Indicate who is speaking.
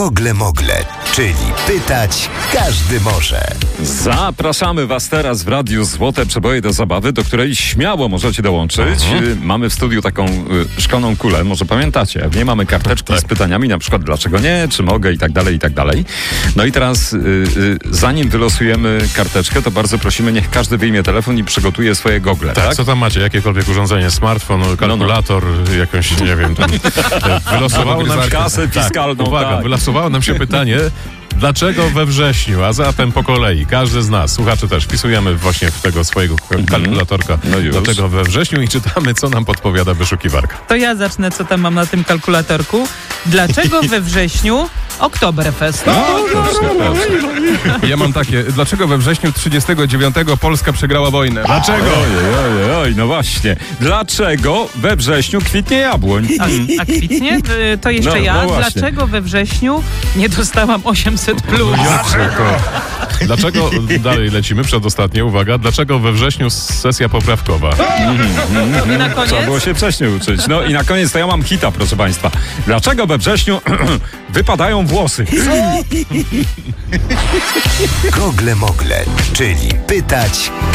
Speaker 1: Gogle-mogle, czyli pytać każdy może.
Speaker 2: Zapraszamy Was teraz w Radiu Złote Przeboje do zabawy, do której śmiało możecie dołączyć. Mamy w studiu taką szklaną kulę, może pamiętacie. W niej mamy karteczki z pytaniami, na przykład dlaczego nie, czy mogę i tak dalej, i tak dalej. No i teraz zanim wylosujemy karteczkę, to bardzo prosimy, niech każdy wyjmie telefon i przygotuje swoje gogle.
Speaker 3: Tak, co tam macie? Jakiekolwiek urządzenie, smartfon, kalkulator, jakąś, nie wiem, tam, wylosowało nam się...
Speaker 2: Kasę fiskalną.
Speaker 3: Uwaga, wylosowało nam się pytanie, dlaczego we wrześniu, a zatem po kolei, każdy z nas, słuchacze też, wpisujemy właśnie w tego swojego kalkulatorka, dlaczego we wrześniu i czytamy, co nam podpowiada wyszukiwarka.
Speaker 4: To ja zacznę, co tam mam na tym kalkulatorku. Dlaczego we wrześniu Oktoberfest?
Speaker 5: Ja mam takie, dlaczego we wrześniu 39 Polska przegrała wojnę?
Speaker 3: Dlaczego?
Speaker 2: Oj, no właśnie. Dlaczego we wrześniu kwitnie jabłoń?
Speaker 4: A kwitnie? To jeszcze ja.
Speaker 2: No właśnie.
Speaker 4: Dlaczego we wrześniu nie dostałam 800+?
Speaker 3: Dlaczego, dalej lecimy, przedostatnie, uwaga, dlaczego we wrześniu sesja poprawkowa?
Speaker 4: I na koniec?
Speaker 2: Trzeba było się wcześniej uczyć. No i na koniec to ja mam hita, proszę Państwa. Dlaczego we wrześniu wypadają włosy?
Speaker 1: Gogle-mogle, czyli pytać